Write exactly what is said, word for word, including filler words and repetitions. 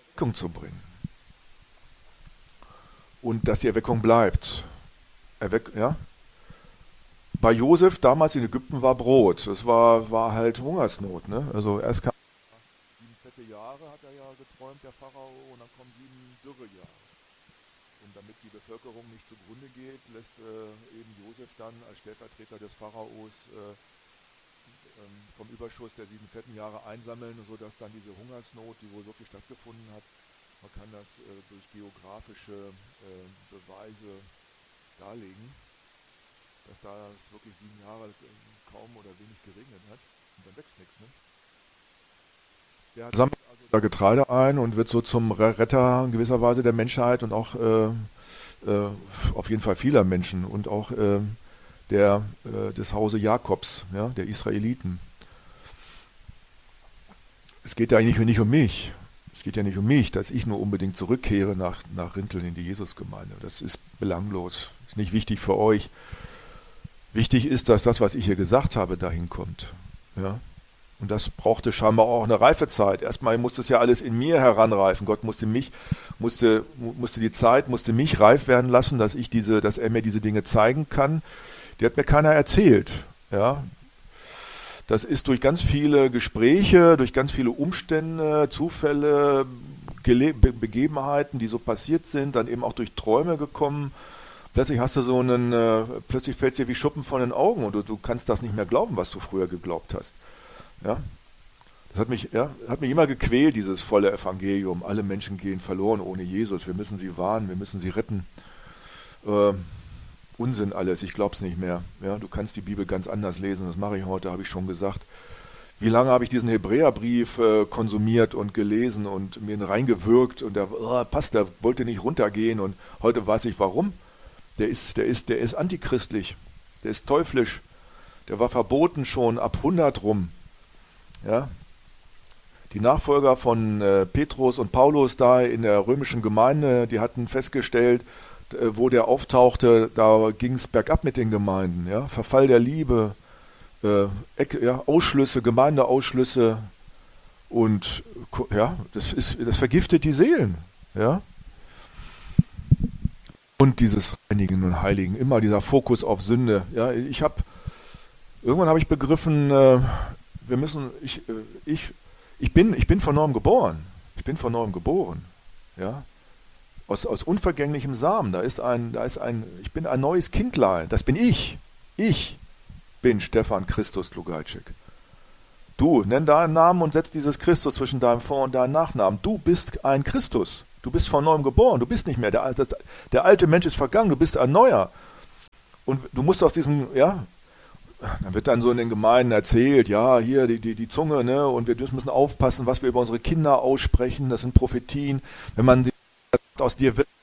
Erweckung zu bringen. Und dass die Erweckung bleibt. Erweck, ja? Bei Josef damals in Ägypten war Brot. Das war, war halt Hungersnot. Ne? Also erst kam sieben fette Jahre, hat er ja geträumt, der Pharao, und dann kommen sieben Dürrejahre. Und damit die Bevölkerung nicht zugrunde geht, lässt äh, eben Josef dann als Stellvertreter des Pharaos äh, ähm, vom Überschuss der sieben fetten Jahre einsammeln, sodass dann diese Hungersnot, die wohl wirklich stattgefunden hat, man kann das äh, durch geografische äh, Beweise darlegen, dass da es wirklich sieben Jahre äh, kaum oder wenig geregnet hat und dann wächst nichts. Ne? Der sammelt also da Getreide ein und wird so zum Retter in gewisser Weise der Menschheit und auch äh, äh, auf jeden Fall vieler Menschen und auch äh, der, äh, des Hause Jakobs, ja, der Israeliten. Es geht ja eigentlich nicht um mich. Es geht ja nicht um mich, dass ich nur unbedingt zurückkehre nach, nach Rinteln in die Jesusgemeinde. Das ist belanglos. Ist nicht wichtig für euch. Wichtig ist, dass das, was ich hier gesagt habe, dahin kommt. Ja? Und das brauchte scheinbar auch eine Reifezeit. Erstmal musste es ja alles in mir heranreifen. Gott musste mich, musste, musste die Zeit, musste mich reif werden lassen, dass ich diese, dass er mir diese Dinge zeigen kann. Die hat mir keiner erzählt. Ja? Das ist durch ganz viele Gespräche, durch ganz viele Umstände, Zufälle, Gele- Be- Begebenheiten, die so passiert sind, dann eben auch durch Träume gekommen. Plötzlich hast du so einen, äh, plötzlich fällt es dir wie Schuppen von den Augen und du, du kannst das nicht mehr glauben, was du früher geglaubt hast. Ja? Das hat mich, ja, hat mich immer gequält, dieses volle Evangelium. Alle Menschen gehen verloren ohne Jesus. Wir müssen sie warnen, wir müssen sie retten. Äh, Unsinn alles, ich glaube es nicht mehr. Ja, du kannst die Bibel ganz anders lesen, das mache ich heute, habe ich schon gesagt. Wie lange habe ich diesen Hebräerbrief äh, konsumiert und gelesen und mir reingewirkt und der oh, passt, der wollte nicht runtergehen und heute weiß ich warum. Der ist, der ist, der ist antichristlich, der ist teuflisch, der war verboten schon ab hundert rum. Ja? Die Nachfolger von äh, Petrus und Paulus da in der römischen Gemeinde, die hatten festgestellt, äh, wo der auftauchte, da ging es bergab mit den Gemeinden. Ja? Verfall der Liebe, äh, Eck, ja, Ausschlüsse, Gemeindeausschlüsse und ja, das ist, das vergiftet die Seelen. Ja? Und dieses Reinigen und Heiligen, immer dieser Fokus auf Sünde. Ja, ich habe irgendwann habe ich begriffen, äh, wir müssen, ich, äh, ich, ich bin, ich bin von neuem geboren. Ich bin von neuem geboren. Ja, aus, aus unvergänglichem Samen. Da ist ein, da ist ein, ich bin ein neues Kindlein. Das bin ich. Ich bin Stefan Christus Klugalczyk. Du, nenn deinen Namen und setz dieses Christus zwischen deinem Vor- und deinem Nachnamen. Du bist ein Christus. Du bist von neuem geboren. Du bist nicht mehr. Der, das, der alte Mensch ist vergangen. Du bist ein neuer. Und du musst aus diesem, ja, dann wird dann so in den Gemeinden erzählt, ja, hier die, die, die Zunge, ne, und wir müssen aufpassen, was wir über unsere Kinder aussprechen. Das sind Prophetien. Wenn man aus dir wird,